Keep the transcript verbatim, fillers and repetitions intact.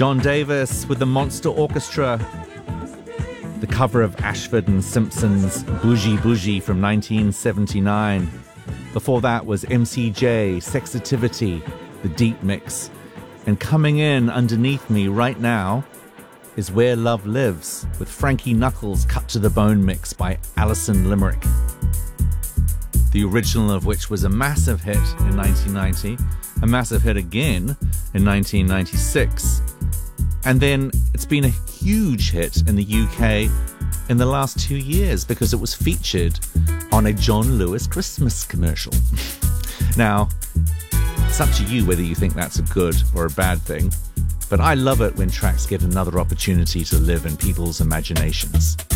John Davis with the Monster Orchestra, the cover of Ashford and Simpson's Bougie Bougie from nineteen seventy-nine. Before that was M C J, Sexativity, the Deep Mix. And coming in underneath me right now is Where Love Lives with Frankie Knuckles' Cut to the Bone mix by Alison Limerick. The original of which was a massive hit in nineteen ninety, a massive hit again in nineteen ninety-six. And then it's been a huge hit in the U K in the last two years because it was featured on a John Lewis Christmas commercial. Now, it's up to you whether you think that's a good or a bad thing, but I love it when tracks get another opportunity to live in people's imaginations.